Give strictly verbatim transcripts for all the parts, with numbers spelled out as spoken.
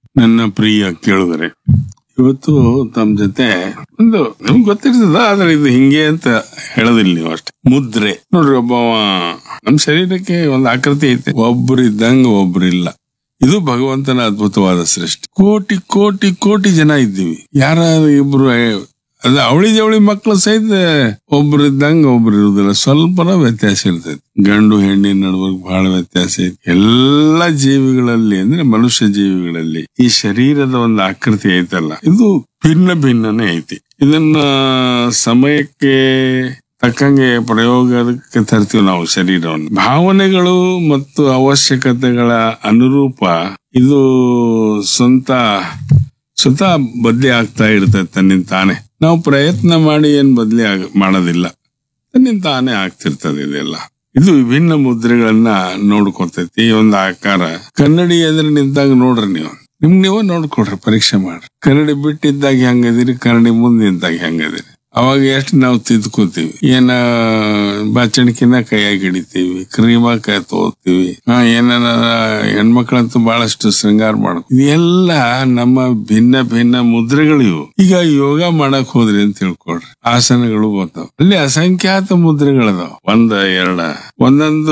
ನನ್ನ ಪ್ರಿಯ ಕೇಳುಗರೆ, ಇವತ್ತು ತಮ್ಮ ಜೊತೆ ಒಂದು ನಿಮ್ಗೆ ಗೊತ್ತಿರ್ತದ, ಆದ್ರೆ ಇದು ಹಿಂಗೆ ಅಂತ ಹೇಳೋದಿಲ್ಲ ನೀವು ಅಷ್ಟೇ. ಮುದ್ರೆ ನೋಡ್ರಿ, ಒಬ್ಬ ನಮ್ ಶರೀರಕ್ಕೆ ಒಂದು ಆಕೃತಿ ಐತೆ, ಒಬ್ರು ಇದ್ದಂಗ ಒಬ್ರು ಇಲ್ಲ. ಇದು ಭಗವಂತನ ಅದ್ಭುತವಾದ ಸೃಷ್ಟಿ. ಕೋಟಿ ಕೋಟಿ ಕೋಟಿ ಜನ ಇದ್ದೀವಿ, ಯಾರ ಇಬ್ರು ಅದ ಅವಳಿ ಜವಳಿ ಮಕ್ಕಳು ಸಹಿತ ಒಬ್ರು ಇದ್ದಂಗ ಒಬ್ರು ಇರುದಿಲ್ಲ, ಸ್ವಲ್ಪನ ವ್ಯತ್ಯಾಸ ಇರ್ತೈತಿ. ಗಂಡು ಹೆಣ್ಣಿನ ನಡುವೆ ಬಹಳ ವ್ಯತ್ಯಾಸ ಐತಿ ಎಲ್ಲಾ ಜೀವಿಗಳಲ್ಲಿ, ಅಂದ್ರೆ ಮನುಷ್ಯ ಜೀವಿಗಳಲ್ಲಿ. ಈ ಶರೀರದ ಒಂದು ಆಕೃತಿ ಐತಲ್ಲ, ಇದು ಭಿನ್ನ ಭಿನ್ನನೇ ಐತಿ. ಇದನ್ನ ಸಮಯಕ್ಕೆ ತಕ್ಕಂಗೆ ಪ್ರಯೋಗಕ್ಕೆ ತರ್ತೀವಿ ನಾವು ಶರೀರವನ್ನು. ಭಾವನೆಗಳು ಮತ್ತು ಅವಶ್ಯಕತೆಗಳ ಅನುರೂಪ ಇದು ಸ್ವಂತ ಸ್ವತಃ ಬದ್ಲಿ ಆಗ್ತಾ ಇರ್ತದೆ ತನ್ನಿಂದ ತಾನೆ. ನಾವು ಪ್ರಯತ್ನ ಮಾಡಿ ಏನ್ ಬದ್ಲಿ ಆಗ ಮಾಡೋದಿಲ್ಲ, ತನ್ನಿಂದ ತಾನೇ ಆಗ್ತಿರ್ತದೆ ಇದೆಲ್ಲ. ಇದು ವಿಭಿನ್ನ ಮುದ್ರೆಗಳನ್ನ ನೋಡ್ಕೊತೈತಿ. ಒಂದು ಆಕಾರ ಕನ್ನಡಿ ಎದುರು ನಿಂತಾಗ ನೋಡ್ರಿ, ನೀವು ನಿಮ್ಗೆ ನೀವು ನೋಡ್ಕೊಡ್ರಿ, ಪರೀಕ್ಷೆ ಮಾಡ್ರಿ. ಕನ್ನಡಿ ಬಿಟ್ಟಿದ್ದಾಗ ಹೆಂಗದಿರಿ, ಕನ್ನಡಿ ಮುಂದೆ ನಿಂತಾಗ ಹೆಂಗದಿರಿ. ಅವಾಗ ಎಷ್ಟು ನಾವು ತಿದ್ಕೋತೀವಿ, ಏನ ಬಾಚಣಿಕಿನ ಕೈಯಾಗಿ ಹಿಡಿತೀವಿ, ಕ್ರೀಮ ಕೈ ತಗೋತೀವಿ, ಹಾ ಏನ ಹೆಣ್ಮಕ್ಳಂತೂ ಬಹಳಷ್ಟು ಶೃಂಗಾರ ಮಾಡ್ಕೊ. ಇದೆಲ್ಲ ನಮ್ಮ ಭಿನ್ನ ಭಿನ್ನ ಮುದ್ರೆಗಳು ಇವು. ಈಗ ಯೋಗ ಮಾಡಕ್ ಹೋದ್ರಿ ಅಂತ ತಿಳ್ಕೊಳ್ರಿ, ಆಸನಗಳು ಬರ್ತಾವ, ಅಲ್ಲಿ ಅಸಂಖ್ಯಾತ ಮುದ್ರೆಗಳದಾವ. ಒಂದ ಎರಡ ಒಂದೊಂದು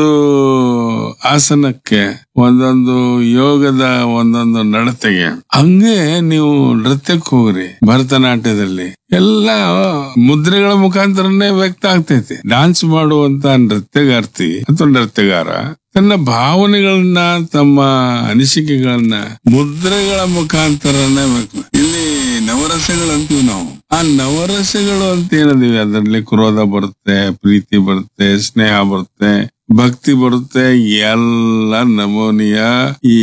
ಆಸನಕ್ಕೆ ಒಂದೊಂದು ಯೋಗದ ಒಂದೊಂದು ನಡತೆಗೆ. ಹಂಗೆ ನೀವು ನೃತ್ಯಕ್ಕೆ ಹೋಗ್ರಿ, ಭರತನಾಟ್ಯದಲ್ಲಿ ಎಲ್ಲ ಮುದ್ರೆಗಳ ಮುಖಾಂತರನೇ ವ್ಯಕ್ತ ಆಗ್ತೈತಿ. ಡಾನ್ಸ್ ಮಾಡುವಂತ ನೃತ್ಯಗಾರ್ತಿ ಅಥವಾ ನೃತ್ಯಗಾರ ತನ್ನ ಭಾವನೆಗಳನ್ನ, ತಮ್ಮ ಅನಿಸಿಕೆಗಳನ್ನ ಮುದ್ರೆಗಳ ಮುಖಾಂತರನೇ ವ್ಯಕ್ತ. ಇಲ್ಲಿ ನವರಸಗಳು ಅಂತೀವಿ ನಾವು. ಆ ನವರಸಗಳು ಅಂತ ಏನದೀವಿ, ಅದರಲ್ಲಿ ಕ್ರೋಧ ಬರುತ್ತೆ, ಪ್ರೀತಿ ಬರುತ್ತೆ, ಸ್ನೇಹ ಬರುತ್ತೆ, ಭಕ್ತಿ ಬರುತ್ತೆ, ಎಲ್ಲ ನಮೂನಿಯ ಈ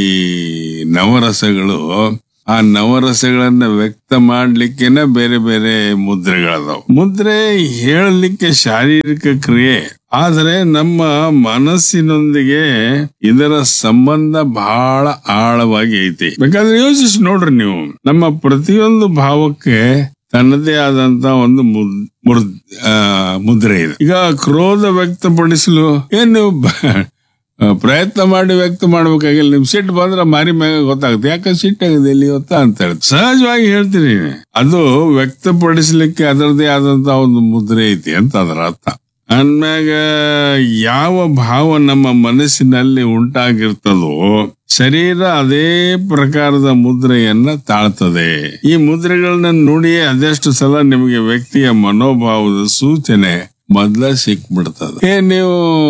ನವರಸಗಳು. ಆ ನವರಸಗಳನ್ನ ವ್ಯಕ್ತ ಮಾಡ್ಲಿಕ್ಕೆನೆ ಬೇರೆ ಬೇರೆ ಮುದ್ರೆಗಳದಾವ್. ಮುದ್ರೆ ಹೇಳಲಿಕ್ಕೆ ಶಾರೀರಿಕ ಕ್ರಿಯೆ, ಆದರೆ ನಮ್ಮ ಮನಸ್ಸಿನೊಂದಿಗೆ ಇದರ ಸಂಬಂಧ ಬಹಳ ಆಳವಾಗಿ ಐತಿ. ಬೇಕಾದ್ರೆ ಯೋಚಿಸಿ ನೋಡ್ರಿ ನೀವು, ನಮ್ಮ ಪ್ರತಿಯೊಂದು ಭಾವಕ್ಕೆ ತನ್ನದೇ ಆದಂತ ಒಂದು ಮುದ್ರೆ ಇದೆ. ಈಗ ಕ್ರೋಧ ವ್ಯಕ್ತಪಡಿಸಲು ಏನ್ ನೀವು ಪ್ರಯತ್ನ ಮಾಡಿ ವ್ಯಕ್ತ ಮಾಡ್ಬೇಕಾಗಿಲ್ಲ. ನಿಮ್ ಸಿಟ್ಟು ಬಂದ್ರೆ ಮಾರಿ ಮ್ಯಾಗ ಗೊತ್ತಾಗುತ್ತೆ, ಯಾಕೆ ಸಿಟ್ಟಾಗಿದೆ ಇಲ್ಲಿ ಇವತ್ತ ಅಂತ ಹೇಳಿ ಸಹಜವಾಗಿ ಹೇಳ್ತೀನಿ. ಅದು ವ್ಯಕ್ತಪಡಿಸ್ಲಿಕ್ಕೆ ಅದರದೇ ಆದಂತ ಒಂದು ಮುದ್ರೆ ಐತಿ ಅಂತ ಅದರ ಅರ್ಥ. ಅಂದ್ಮ್ಯಾಗ ಯಾವ ಭಾವ ನಮ್ಮ ಮನಸ್ಸಿನಲ್ಲಿ ಉಂಟಾಗಿರ್ತದೋ ಶರೀರ ಅದೇ ಪ್ರಕಾರದ ಮುದ್ರೆಯನ್ನ ತಾಳ್ತದೆ. ಈ ಮುದ್ರೆಗಳನ್ನ ನೋಡಿ ಅದೆಷ್ಟು ಸಲ ನಿಮಗೆ ವ್ಯಕ್ತಿಯ ಮನೋಭಾವದ ಸೂಚನೆ ಮೊದ್ಲ ಸಿಕ್ಬಿಡ್ತದ. ಏ ನೀವು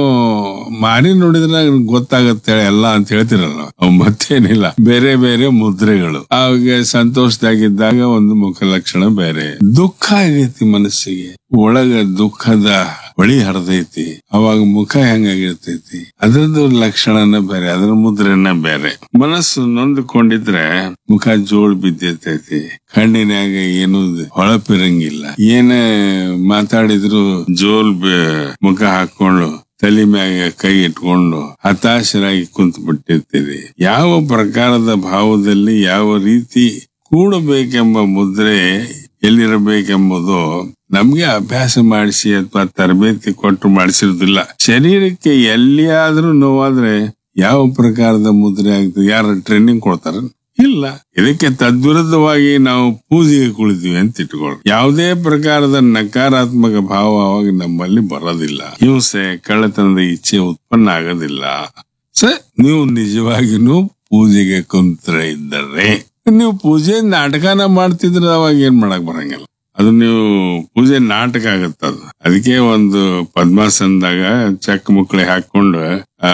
ಮಾರಿ ನೋಡಿದ್ರೆ ಗೊತ್ತಾಗತ್ತೆ ಎಲ್ಲ ಅಂತ ಹೇಳ್ತಿರಲ್ಲ, ಮತ್ತೇನಿಲ್ಲ, ಬೇರೆ ಬೇರೆ ಮುದ್ರೆಗಳು. ಅವಾಗ ಸಂತೋಷದಾಗಿದ್ದಾಗ ಒಂದು ಮುಖ ಲಕ್ಷಣ ಬೇರೆ, ದುಃಖ ಆಗೈತಿ ಮನಸ್ಸಿಗೆ, ಒಳಗ ದುಃಖದ ಹೊಳಿ ಹರಿದೈತಿ, ಅವಾಗ ಮುಖ ಹೆಂಗಾಗಿರ್ತೈತಿ, ಅದ್ರದ್ದು ಲಕ್ಷಣನ ಬೇರೆ, ಅದ್ರ ಮುದ್ರೆನ ಬೇರೆ. ಮನಸ್ಸು ನೊಂದ್ಕೊಂಡಿದ್ರೆ ಮುಖ ಜೋಳ್ ಬಿದ್ದಿರ್ತೈತಿ, ಕಣ್ಣಿನಾಗ ಏನು ಹೊಳಪಿರಂಗಿಲ್ಲ, ಏನ ಮಾತಾಡಿದ್ರು ಜೋಲ್ ಮುಖ ಹಾಕೊಂಡು ತಲೆ ಮ್ಯಾಗ ಕೈ ಇಟ್ಕೊಂಡು ಹತಾಶರಾಗಿ ಕುಂತು ಬಿಟ್ಟಿರ್ತೀರಿ. ಯಾವ ಪ್ರಕಾರದ ಭಾವದಲ್ಲಿ ಯಾವ ರೀತಿ ಕೂಡಬೇಕೆಂಬ ಮುದ್ರೆ ಎಲ್ಲಿರಬೇಕೆಂಬುದು ನಮ್ಗೆ ಅಭ್ಯಾಸ ಮಾಡಿಸಿ ಅಥವಾ ತರಬೇತಿ ಕೊಟ್ಟು ಮಾಡಿಸಿರುದಿಲ್ಲ. ಶರೀರಕ್ಕೆ ಎಲ್ಲಿಯಾದ್ರೂ ನೋವಾದ್ರೆ ಯಾವ ಪ್ರಕಾರದ ಮುದ್ರೆ ಆಗ್ತದೆ, ಯಾರು ಟ್ರೈನಿಂಗ್ ಕೊಡ್ತಾರ? ಇಲ್ಲ. ಇದಕ್ಕೆ ತದ್ವಿರುದ್ಧವಾಗಿ ನಾವು ಪೂಜೆಗೆ ಕುಳಿತೀವಿ ಅಂತ ಇಟ್ಕೊಳ್ಳಿ. ಯಾವುದೇ ಪ್ರಕಾರದ ನಕಾರಾತ್ಮಕ ಭಾವ ಅವಾಗ ನಮ್ಮಲ್ಲಿ ಬರೋದಿಲ್ಲ. ಹಿಂಸೆ, ಕಳ್ಳತನದ ಇಚ್ಛೆ ಉತ್ಪನ್ನ ಆಗೋದಿಲ್ಲ. ಸ ನೀವು ನಿಜವಾಗಿನೂ ಪೂಜೆಗೆ ಕುಂತ್ರ ಇದ್ದರೆ, ನೀವು ಪೂಜೆ ನಾಟಕನ ಮಾಡ್ತಿದ್ರೆ ಅವಾಗ ಏನ್ ಮಾಡಕ್ ಬರಂಗಿಲ್ಲ. ಅದು ನೀವು ಪೂಜೆ ನಾಟಕ ಆಗತ್ತದು. ಅದಕ್ಕೆ ಒಂದು ಪದ್ಮಾಸನದಾಗ ಚಕ್ ಮುಕ್ಳಿ ಹಾಕೊಂಡು ಆ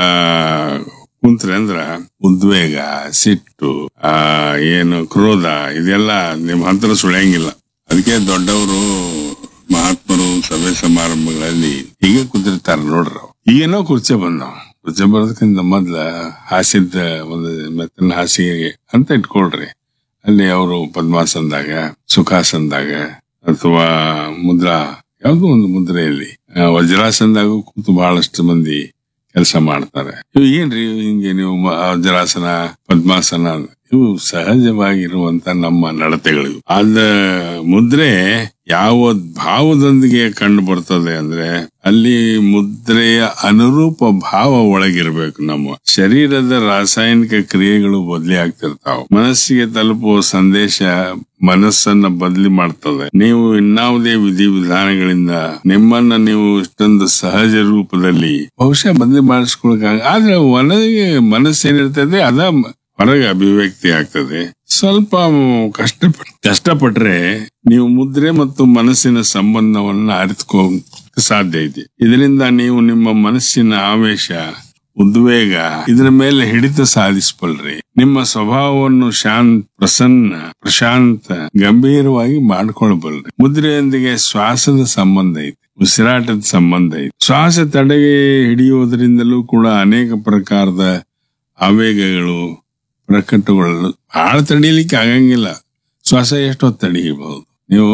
ಕುಂತ್ರೆ ಅಂದ್ರ ಉದ್ವೇಗ, ಸಿಟ್ಟು, ಆ ಏನು ಕ್ರೋಧ, ಇದೆಲ್ಲ ನಿಮ್ ಹತ್ರ ಸುಳಿಯಂಗಿಲ್ಲ. ಅದಕ್ಕೆ ದೊಡ್ಡವರು ಮಹಾತ್ಮರು ಸಭೆ ಸಮಾರಂಭಗಳಲ್ಲಿ ಹೀಗೆ ಕುಂತಿರ್ತಾರ ನೋಡ್ರ. ಈಗೇನೋ ಕುರ್ಚೆ ಬಂದಾವ, ಕುರ್ಚೆ ಬರೋದಕ್ಕಿಂತ ಮೊದ್ಲ ಹಾಸಿದ್ದ ಒಂದು ಮೆತ್ತನ ಹಾಸಿಗೆ ಅಂತ ಇಟ್ಕೊಳ್ರಿ. ಅಲ್ಲಿ ಅವರು ಪದ್ಮಾಸನದಾಗ, ಸುಖಾಸನದಾಗ ಅಥವಾ ಮುದ್ರಾ ಯಾವ್ದೋ ಒಂದು ಮುದ್ರೆಯಲ್ಲಿ, ವಜ್ರಾಸನದಾಗ ಕೂತು ಬಹಳಷ್ಟು ಮಂದಿ ಕೆಲಸ ಮಾಡ್ತಾರೆ. ಇವ್ ಏನ್ರಿ ಹಿಂಗೆ ನೀವು ವಜ್ರಾಸನ, ಪದ್ಮಾಸನ ಇವು ಸಹಜವಾಗಿರುವಂತ ನಮ್ಮ ನಡತೆಗಳು. ಅದ ಮುದ್ರೆ ಯಾವ ಭಾವದೊಂದಿಗೆ ಕಂಡು ಬರ್ತದೆ ಅಂದ್ರೆ ಅಲ್ಲಿ ಮುದ್ರೆಯ ಅನುರೂಪ ಭಾವ ಒಳಗಿರ್ಬೇಕು. ನಮ್ಮ ಶರೀರದ ರಾಸಾಯನಿಕ ಕ್ರಿಯೆಗಳು ಬದಲಿ ಆಗ್ತಿರ್ತಾವ. ಮನಸ್ಸಿಗೆ ತಲುಪುವ ಸಂದೇಶ ಮನಸ್ಸನ್ನ ಬದಲಿ ಮಾಡ್ತದೆ. ನೀವು ಇನ್ನಾವುದೇ ವಿಧಿ ವಿಧಾನಗಳಿಂದ ನಿಮ್ಮನ್ನ ನೀವು ಇಷ್ಟೊಂದು ಸಹಜ ರೂಪದಲ್ಲಿ ಬಹುಶಃ ಬದಲಿ ಮಾಡಿಸ್ಕೊಳಕ ಆದ್ರೆ ಒಳಗೆ ಮನಸ್ಸೇನಿರ್ತದೆ ಅದ ಹೊರಗೆ ಅಭಿವ್ಯಕ್ತಿ ಆಗ್ತದೆ. ಸ್ವಲ್ಪ ಕಷ್ಟಪಟ್ ಕಷ್ಟಪಟ್ರೆ ನೀವು ಮುದ್ರೆ ಮತ್ತು ಮನಸ್ಸಿನ ಸಂಬಂಧವನ್ನ ಅರಿತುಕೋ ಸಾಧ್ಯ ಐತಿ. ಇದರಿಂದ ನೀವು ನಿಮ್ಮ ಮನಸ್ಸಿನ ಆವೇಶ, ಉದ್ವೇಗ ಇದರ ಮೇಲೆ ಹಿಡಿತ ಸಾಧಿಸಬಲ್ರಿ. ನಿಮ್ಮ ಸ್ವಭಾವವನ್ನು ಶಾಂತ, ಪ್ರಸನ್ನ, ಪ್ರಶಾಂತ, ಗಂಭೀರವಾಗಿ ಮಾಡ್ಕೊಳ್ಬಲ್ರಿ. ಮುದ್ರೆಯೊಂದಿಗೆ ಶ್ವಾಸದ ಸಂಬಂಧ ಐತಿ, ಉಸಿರಾಟದ ಸಂಬಂಧ ಐತಿ. ಶ್ವಾಸ ತಡೆಗೆ ಹಿಡಿಯುವುದರಿಂದಲೂ ಕೂಡ ಅನೇಕ ಪ್ರಕಾರದ ಆವೇಗಗಳು ಪ್ರಕಟಗಳು ಬಹಳ ತಡೀಲಿಕ್ಕೆ ಆಗಂಗಿಲ್ಲ. ಶ್ವಾಸ ಎಷ್ಟೊತ್ತು ತಡೆಯಬಹುದು. ನೀವು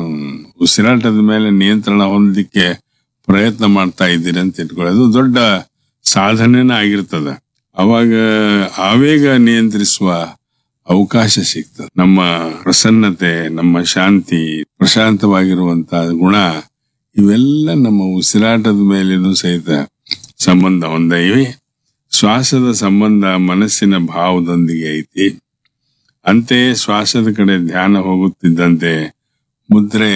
ಉಸಿರಾಟದ ಮೇಲೆ ನಿಯಂತ್ರಣ ಹೊಂದಲಿಕ್ಕೆ ಪ್ರಯತ್ನ ಮಾಡ್ತಾ ಇದ್ದೀರಿ ಅಂತ ಇಟ್ಕೊಳ್ಳೋದು ದೊಡ್ಡ ಸಾಧನೆನ ಆಗಿರ್ತದ. ಅವಾಗ ಆವೇಗ ನಿಯಂತ್ರಿಸುವ ಅವಕಾಶ ಸಿಗ್ತದೆ. ನಮ್ಮ ಪ್ರಸನ್ನತೆ, ನಮ್ಮ ಶಾಂತಿ, ಪ್ರಶಾಂತವಾಗಿರುವಂತಹ ಗುಣ ಇವೆಲ್ಲ ನಮ್ಮ ಉಸಿರಾಟದ ಮೇಲೇನೂ ಸಹಿತ ಸಂಬಂಧ ಹೊಂದಿವೆ. ಶ್ವಾಸದ ಸಂಬಂಧ ಮನಸ್ಸಿನ ಭಾವದೊಂದಿಗೆ ಐತಿ. ಅಂತೆಯೇ ಶ್ವಾಸದ ಕಡೆ ಧ್ಯಾನ ಹೋಗುತ್ತಿದ್ದಂತೆ ಮುದ್ರೆ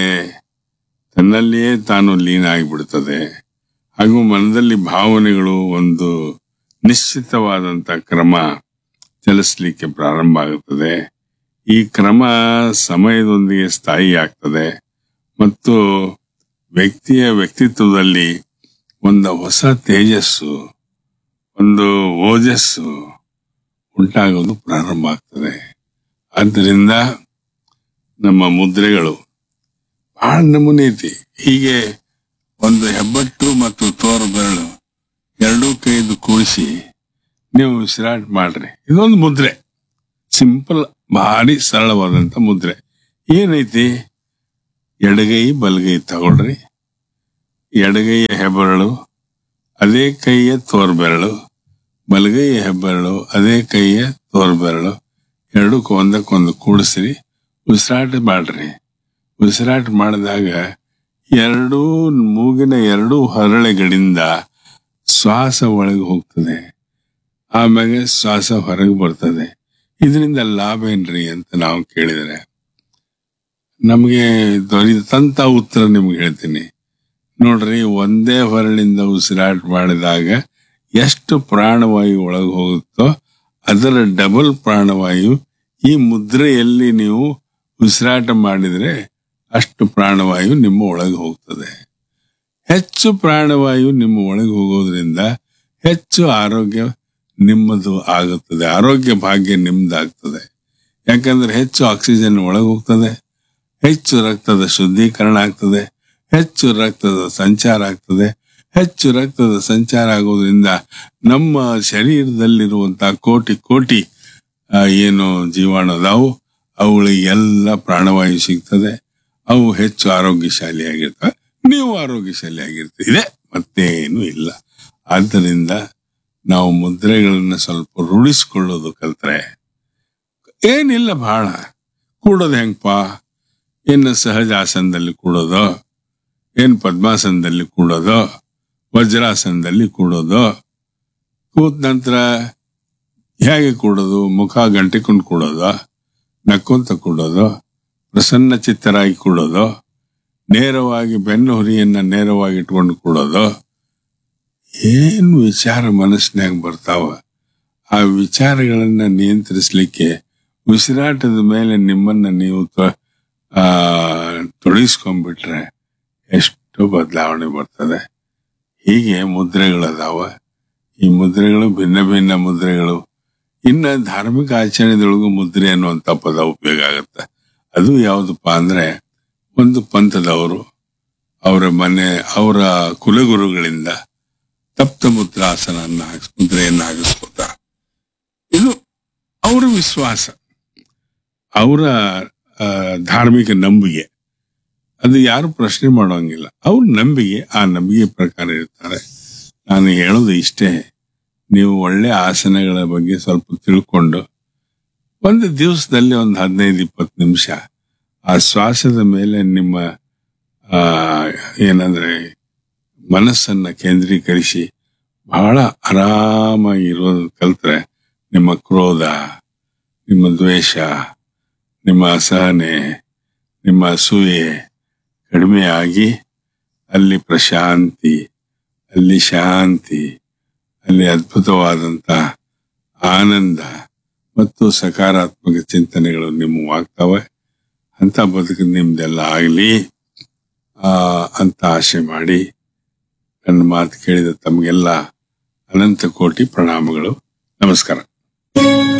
ತನ್ನಲ್ಲಿಯೇ ತಾನು ಲೀನ ಆಗಿಬಿಡುತ್ತದೆ. ಹಾಗೂ ಮನದಲ್ಲಿ ಭಾವನೆಗಳು ಒಂದು ನಿಶ್ಚಿತವಾದಂತ ಕ್ರಮ ಚಲಿಸಲಿಕ್ಕೆ ಪ್ರಾರಂಭ ಆಗುತ್ತದೆ. ಈ ಕ್ರಮ ಸಮಯದೊಂದಿಗೆ ಸ್ಥಾಯಿ ಆಗ್ತದೆ ಮತ್ತು ವ್ಯಕ್ತಿಯ ವ್ಯಕ್ತಿತ್ವದಲ್ಲಿ ಒಂದು ಹೊಸ ತೇಜಸ್ಸು, ಒಂದು ಓಜಸ್ಸು ಉಂಟಾಗೋದು ಪ್ರಾರಂಭ ಆಗ್ತದೆ. ಆದ್ದರಿಂದ ನಮ್ಮ ಮುದ್ರೆಗಳು ಬಹಳ ನಮೂನೆ ಐತಿ. ಹೀಗೆ ಒಂದು ಹೆಬ್ಬಟ್ಟು ಮತ್ತು ತೋರು ಬೆರಳು ಎರಡೂ ಕೈದು ಕೂಡಿಸಿ ನೀವು ಉಸಿರಾಟ ಮಾಡ್ರಿ. ಇದೊಂದು ಮುದ್ರೆ, ಸಿಂಪಲ್, ಭಾರಿ ಸರಳವಾದಂತ ಮುದ್ರೆ. ಏನೈತಿ? ಎಡಗೈ ಬಲಗೈ ತಗೊಳ್ರಿ. ಎಡಗೈಯ ಹೆಬ್ಬೆರಳು ಅದೇ ಕೈಯ ತೋರ್ ಬೆರಳು, ಬಲಗೈಯ ಹೆಬ್ಬೆರಳು ಅದೇ ಕೈಯ ತೋರ್ ಬೆರಳು ಎರಡಕ್ಕೂ ಒಂದಕ್ಕೊಂದು ಕೂಡಿಸ್ರಿ. ಉಸಿರಾಟ ಮಾಡ್ರಿ. ಉಸಿರಾಟ ಮಾಡಿದಾಗ ಎರಡೂ ಮೂಗಿನ ಎರಡೂ ಹರಳೆಗಳಿಂದ ಶ್ವಾಸ ಒಳಗೆ ಹೋಗ್ತದೆ, ಆಮೇಲೆ ಶ್ವಾಸ ಹೊರಗೆ ಬರ್ತದೆ. ಇದರಿಂದ ಲಾಭ ಏನ್ರಿ ಅಂತ ನಾವು ಕೇಳಿದ್ರೆ ನಮಗೆ ದೊರೆತಂತ ಉತ್ತರ ನಿಮ್ಗೆ ಹೇಳ್ತೀನಿ ನೋಡ್ರಿ. ಒಂದೇ ಹೊರಳಿಂದ ಉಸಿರಾಟ ಮಾಡಿದಾಗ ಎಷ್ಟು ಪ್ರಾಣವಾಯು ಒಳಗೆ ಹೋಗುತ್ತೋ ಅದರ ಡಬಲ್ ಪ್ರಾಣವಾಯು ಈ ಮುದ್ರೆಯಲ್ಲಿ ನೀವು ಉಸಿರಾಟ ಮಾಡಿದ್ರೆ ಅಷ್ಟು ಪ್ರಾಣವಾಯು ನಿಮ್ಮ ಒಳಗೆ ಹೋಗ್ತದೆ. ಹೆಚ್ಚು ಪ್ರಾಣವಾಯು ನಿಮ್ಮ ಒಳಗೆ ಹೋಗೋದ್ರಿಂದ ಹೆಚ್ಚು ಆರೋಗ್ಯ ನಿಮ್ಮದು ಆಗುತ್ತದೆ, ಆರೋಗ್ಯ ಭಾಗ್ಯ ನಿಮ್ದಾಗ್ತದೆ. ಯಾಕಂದ್ರೆ ಹೆಚ್ಚು ಆಕ್ಸಿಜನ್ ಒಳಗೆ ಹೋಗ್ತದೆ, ಹೆಚ್ಚು ರಕ್ತದ ಶುದ್ಧೀಕರಣ ಆಗ್ತದೆ, ಹೆಚ್ಚು ರಕ್ತದ ಸಂಚಾರ ಆಗ್ತದೆ. ಹೆಚ್ಚು ರಕ್ತದ ಸಂಚಾರ ಆಗೋದ್ರಿಂದ ನಮ್ಮ ಶರೀರದಲ್ಲಿರುವಂತಹ ಕೋಟಿ ಕೋಟಿ ಏನು ಜೀವಾಣು ಅದಾವು ಅವುಗಳಿಗೆಲ್ಲ ಪ್ರಾಣವಾಯು ಸಿಗ್ತದೆ. ಅವು ಹೆಚ್ಚು ಆರೋಗ್ಯಶಾಲಿಯಾಗಿರ್ತವೆ, ನೀವು ಆರೋಗ್ಯಶಾಲಿಯಾಗಿರ್ತೀವಿ. ಇದೆ ಮತ್ತೇನು ಇಲ್ಲ. ಆದ್ದರಿಂದ ನಾವು ಮುದ್ರೆಗಳನ್ನ ಸ್ವಲ್ಪ ರೂಢಿಸ್ಕೊಳ್ಳೋದು ಕಲ್ತ್ರೆ ಏನಿಲ್ಲ, ಬಹಳ ಕೂಡೋದು ಹೆಂಗಪ್ಪ? ಏನು ಸಹಜಾಸನದಲ್ಲಿ ಕೂಡೋದು, ಏನ್ ಪದ್ಮಾಸನದಲ್ಲಿ ಕೂಡೋದು, ವಜ್ರಾಸನದಲ್ಲಿ ಕೂಡೋದು, ಕೂತ ನಂತರ ಹೇಗೆ ಕೂಡೋದು? ಮುಖ ಗಂಟಿಕೊಂಡು ಕೂಡೋದು, ನಕ್ಕೊಂತ ಕೂಡೋದು, ಪ್ರಸನ್ನ ಚಿತ್ತರಾಗಿ ಕೂಡೋದು, ನೇರವಾಗಿ ಬೆನ್ನು ಹುರಿಯನ್ನ ನೇರವಾಗಿ ಇಟ್ಕೊಂಡು ಕೂಡೋದು. ಏನು ವಿಚಾರ ಮನಸ್ಸಿನಾಗ ಬರ್ತಾವ, ಆ ವಿಚಾರಗಳನ್ನ ನಿಯಂತ್ರಿಸ್ಲಿಕ್ಕೆ ಉಸಿರಾಟದ ಮೇಲೆ ನಿಮ್ಮನ್ನ ನೀವು ಆ ತೊಡಗಿಸ್ಕೊಂಡ್ಬಿಟ್ರೆ ಎಷ್ಟು ಬದಲಾವಣೆ ಬರ್ತದೆ. ಹೀಗೆ ಮುದ್ರೆಗಳದಾವ. ಈ ಮುದ್ರೆಗಳು ಭಿನ್ನ ಭಿನ್ನ ಮುದ್ರೆಗಳು. ಇನ್ನ ಧಾರ್ಮಿಕ ಆಚರಣೆದೊಳಗೂ ಮುದ್ರೆ ಅನ್ನುವಂತ ಪದ ಉಪಯೋಗ ಆಗತ್ತೆ. ಅದು ಯಾವ್ದಪ್ಪ ಅಂದ್ರೆ, ಒಂದು ಪಂಥದವರು ಅವರ ಮನೆ ಅವರ ಕುಲಗುರುಗಳಿಂದ ತಪ್ತ ಮುದ್ರಾಸನನ್ನ ಹಾಕಿಸ್ ಮುದ್ರೆಯನ್ನ ಹಾಕಿಸ್ಕೊತಾರೆ. ಇದು ಅವರ ವಿಶ್ವಾಸ, ಅವರ ಧಾರ್ಮಿಕ ನಂಬಿಕೆ. ಅದು ಯಾರು ಪ್ರಶ್ನೆ ಮಾಡೋಂಗಿಲ್ಲ. ಅವ್ರ ನಂಬಿಕೆ, ಆ ನಂಬಿಕೆ ಪ್ರಕಾರ ಇರ್ತಾರೆ. ನಾನು ಹೇಳೋದು ಇಷ್ಟೇ, ನೀವು ಒಳ್ಳೆ ಆಸನಗಳ ಬಗ್ಗೆ ಸ್ವಲ್ಪ ತಿಳ್ಕೊಂಡು ಒಂದು ದಿವಸದಲ್ಲಿ ಒಂದು ಹದಿನೈದು ಇಪ್ಪತ್ತು ನಿಮಿಷ ಆ ಶ್ವಾಸದ ಮೇಲೆ ನಿಮ್ಮ ಆ ಏನಂದ್ರೆ ಮನಸ್ಸನ್ನ ಕೇಂದ್ರೀಕರಿಸಿ ಬಹಳ ಆರಾಮಾಗಿ ಇರೋದು ಕಲ್ತ್ರೆ ನಿಮ್ಮ ಕ್ರೋಧ, ನಿಮ್ಮ ದ್ವೇಷ, ನಿಮ್ಮ ಅಸಹನೆ, ನಿಮ್ಮ ಅಸೂಯೆ ಕಡಿಮೆ ಆಗಿ ಅಲ್ಲಿ ಪ್ರಶಾಂತಿ, ಅಲ್ಲಿ ಶಾಂತಿ, ಅಲ್ಲಿ ಅದ್ಭುತವಾದಂತ ಆನಂದ ಮತ್ತು ಸಕಾರಾತ್ಮಕ ಚಿಂತನೆಗಳು ನಿಮ್ಮವಾಗ್ತವೆ. ಅಂತ ಬದುಕು ನಿಮ್ದೆಲ್ಲ ಆಗ್ಲಿ ಆ ಅಂತ ಆಶೆ ಮಾಡಿ ನನ್ನ ಮಾತು ಕೇಳಿದ ತಮಗೆಲ್ಲ ಅನಂತ ಕೋಟಿ ಪ್ರಣಾಮಗಳು. ನಮಸ್ಕಾರ.